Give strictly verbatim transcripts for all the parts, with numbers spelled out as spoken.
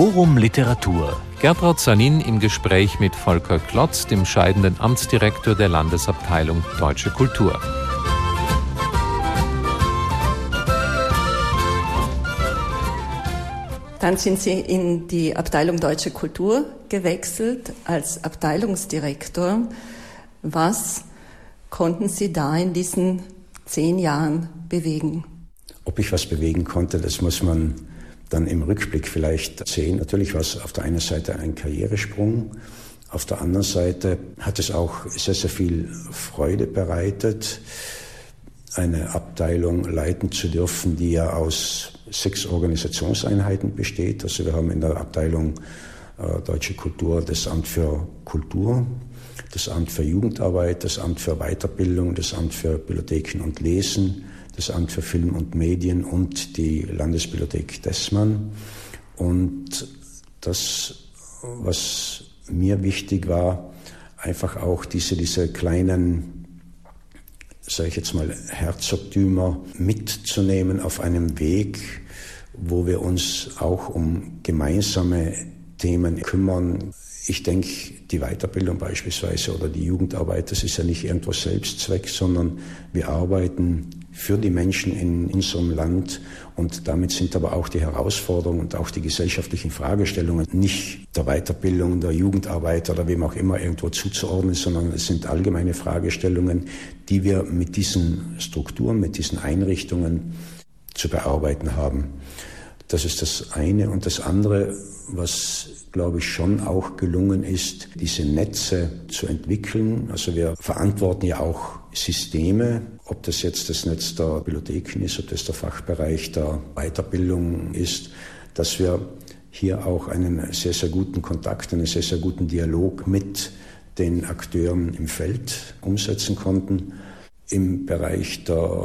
Forum Literatur. Gertraud Sanin im Gespräch mit Volker Klotz, dem scheidenden Amtsdirektor der Landesabteilung Deutsche Kultur. Dann sind Sie in die Abteilung Deutsche Kultur gewechselt als Abteilungsdirektor. Was konnten Sie da in diesen zehn Jahren bewegen? Ob ich was bewegen konnte, das muss man dann im Rückblick vielleicht sehen. Natürlich war es auf der einen Seite ein Karrieresprung, auf der anderen Seite hat es auch sehr, sehr viel Freude bereitet, eine Abteilung leiten zu dürfen, die ja aus sechs Organisationseinheiten besteht. Also wir haben in der Abteilung äh, Deutsche Kultur das Amt für Kultur, das Amt für Jugendarbeit, das Amt für Weiterbildung, das Amt für Bibliotheken und Lesen, das Amt für Film und Medien und die Landesbibliothek Dessmann. Und das, was mir wichtig war, einfach auch diese, diese kleinen, sage ich jetzt mal, Herzogtümer mitzunehmen auf einem Weg, wo wir uns auch um gemeinsame Themen kümmern. Ich denke, die Weiterbildung beispielsweise oder die Jugendarbeit, das ist ja nicht irgendwo Selbstzweck, sondern wir arbeiten für die Menschen in unserem Land und damit sind aber auch die Herausforderungen und auch die gesellschaftlichen Fragestellungen nicht der Weiterbildung, der Jugendarbeit oder wem auch immer irgendwo zuzuordnen, sondern es sind allgemeine Fragestellungen, die wir mit diesen Strukturen, mit diesen Einrichtungen zu bearbeiten haben. Das ist das eine. Und das andere, was, glaube ich, schon auch gelungen ist, diese Netze zu entwickeln. Also wir verantworten ja auch Systeme, ob das jetzt das Netz der Bibliotheken ist, ob das der Fachbereich der Weiterbildung ist, dass wir hier auch einen sehr, sehr guten Kontakt, einen sehr, sehr guten Dialog mit den Akteuren im Feld umsetzen konnten. Im Bereich der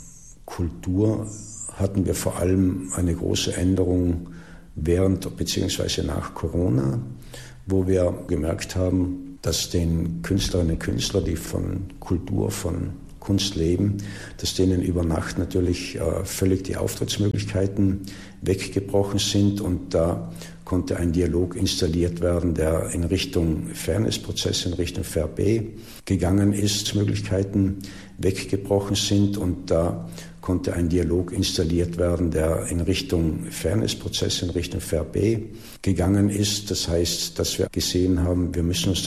Kultur hatten wir vor allem eine große Änderung während bzw. nach Corona, wo wir gemerkt haben, dass den Künstlerinnen und Künstlern, die von Kultur, von Kunst leben, dass denen über Nacht natürlich äh, völlig die Auftrittsmöglichkeiten weggebrochen sind und da konnte ein Dialog installiert werden, der in Richtung Fairnessprozess, in Richtung Fair B gegangen ist, Möglichkeiten weggebrochen sind und da konnte ein Dialog installiert werden, der in Richtung Fairnessprozess, in Richtung Fair B gegangen ist. Das heißt, dass wir gesehen haben, wir müssen uns